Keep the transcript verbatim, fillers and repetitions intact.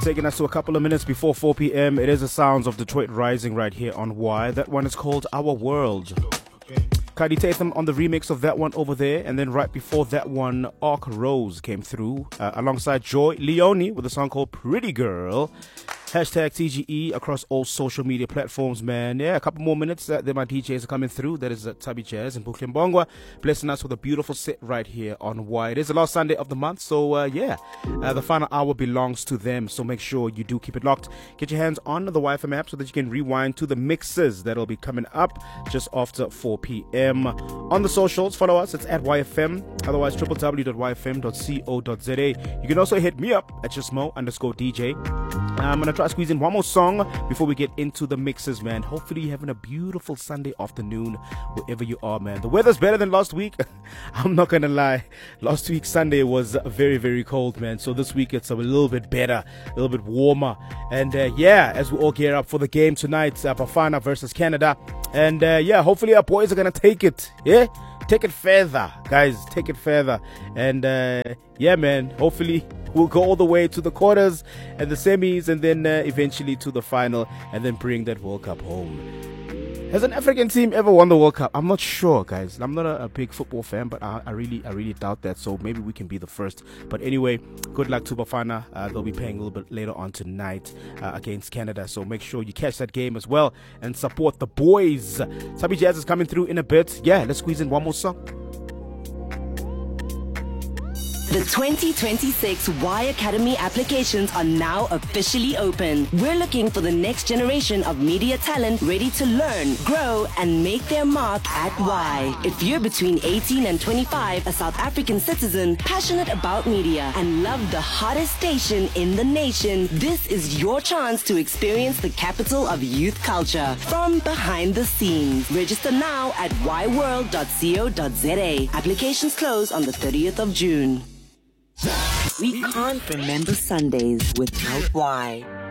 taking us to a couple of minutes before four p.m. It is the sounds of Detroit Rising right here on Y. That one is called Our World. Kadi Tatham on the remix of that one over there. And then right before that one, Ark Rose came through uh, alongside Joy Leone with a song called Pretty Girl. Hashtag T G E across all social media platforms, man. Yeah, a couple more minutes. Uh, then my D Js are coming through. That is uh, Tubby Jazz and Bukle Mbongwa, blessing us with a beautiful set right here on Y. It is the last Sunday of the month, so uh, yeah, uh, the final hour belongs to them. So make sure you do keep it locked. Get your hands on the Y F M app so that you can rewind to the mixes that'll be coming up just after four p.m. On the socials, follow us. It's at Y F M. Otherwise, w w w dot y f m dot co dot z a. You can also hit me up at jasmo underscore D J. I'm going to try to squeeze in one more song before we get into the mixes, man. Hopefully you're having a beautiful Sunday afternoon wherever you are, man. The weather's better than last week. I'm not going to lie. Last week, Sunday was very, very cold, man. So this week, it's a little bit better, a little bit warmer. And uh, yeah, as we all gear up for the game tonight, uh, Bafana versus Canada. And uh, yeah, hopefully our boys are going to take it. Yeah? Take it further, guys. Take it further. And uh, yeah, man, hopefully we'll go all the way to the quarters and the semis and then uh, eventually to the final and then bring that World Cup home. Has an African team ever won the World Cup? I'm not sure, guys. I'm not a, a big football fan, but I, I really I really doubt that. So maybe we can be the first. But anyway, good luck to Bafana. Uh, they'll be playing a little bit later on tonight uh, against Canada. So make sure you catch that game as well and support the boys. Sabi Jazz is coming through in a bit. Yeah, let's squeeze in one more song. The twenty twenty-six Y Academy applications are now officially open. We're looking for the next generation of media talent ready to learn, grow, and make their mark at Y. If you're between eighteen and twenty-five, a South African citizen, passionate about media, and love the hottest station in the nation, this is your chance to experience the capital of youth culture from behind the scenes. Register now at y world dot co dot z a. Applications close on the thirtieth of June. We can't remember Sundays without Y.